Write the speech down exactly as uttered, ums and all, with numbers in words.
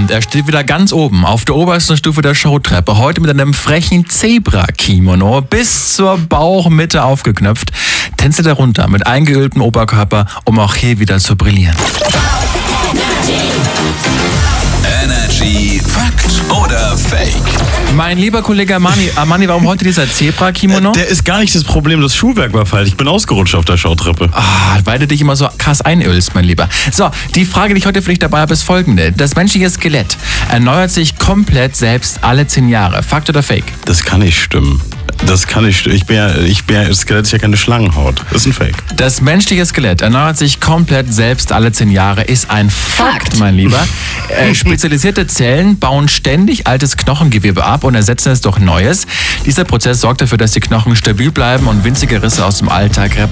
Und er steht wieder ganz oben auf der obersten Stufe der Showtreppe. Heute mit einem frechen Zebra-Kimono bis zur Bauchmitte aufgeknöpft. Tänzt er runter mit eingeöltem Oberkörper, um auch hier wieder zu brillieren. Energy Fakt oder Fake? Mein lieber Kollege Armani, Armani, warum heute dieser Zebra-Kimono? Der ist gar nicht das Problem, das Schuhwerk war falsch. Ich bin ausgerutscht auf der Showtreppe. Ah, weil du dich immer so krass einölst, mein Lieber. So, die Frage, die ich heute für dich dabei habe, ist folgende. Das menschliche Skelett erneuert sich komplett selbst alle zehn Jahre. Fakt oder Fake? Das kann nicht stimmen. Das kann nicht stimmen. Ich bin ja, ich bin ja, das Skelett ist ja keine Schlangenhaut. Das ist ein Fake. Das menschliche Skelett erneuert sich komplett selbst alle zehn Jahre, ist ein Fakt, mein Lieber. Äh, spezialisierte Zellen bauen ständig altes Knochengewebe ab und ersetzen es durch neues. Dieser Prozess sorgt dafür, dass die Knochen stabil bleiben und winzige Risse aus dem Alltag reparieren.